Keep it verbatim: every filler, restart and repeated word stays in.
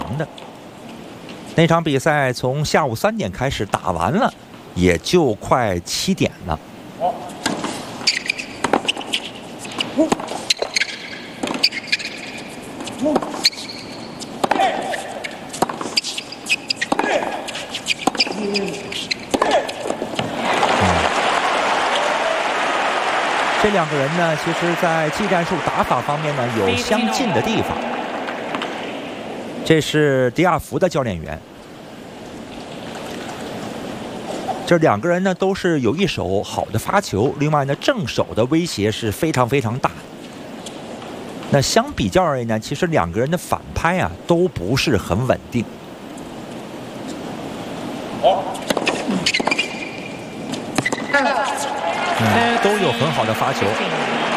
的。那场比赛从下午三点开始打完了，也就快七点了。这两个人呢，其实在技战术打法方面呢有相近的地方。这是迪亚福的教练员。这两个人呢都是有一手好的发球，另外呢正手的威胁是非常非常大。那相比较而言呢，其实两个人的反拍啊都不是很稳定。嗯，都有很好的发球。